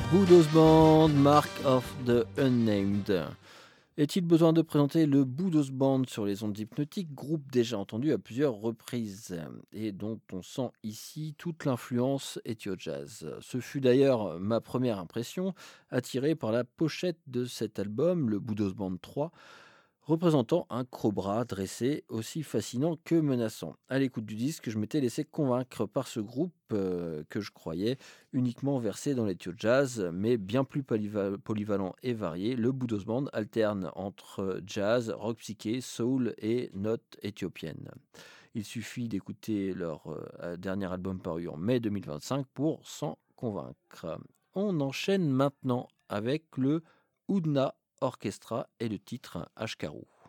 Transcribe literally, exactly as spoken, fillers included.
Boudos Band, Mark of the Unnamed. Est-il besoin de présenter le Boudos Band sur les ondes hypnotiques, groupe déjà entendu à plusieurs reprises et dont on sent ici toute l'influence ethio-jazz. Ce fut d'ailleurs ma première impression, attirée par la pochette de cet album, le Boudos Band trois, représentant un cobra dressé aussi fascinant que menaçant. À l'écoute du disque, je m'étais laissé convaincre par ce groupe euh, que je croyais uniquement versé dans l'ethio-jazz, mais bien plus polyva- polyvalent et varié. Le Boudos Band alterne entre jazz, rock psyché, soul et notes éthiopiennes. Il suffit d'écouter leur euh, dernier album paru en mai deux mille vingt-cinq pour s'en convaincre. On enchaîne maintenant avec le Oudna Orchestra et le titre Ashkaru.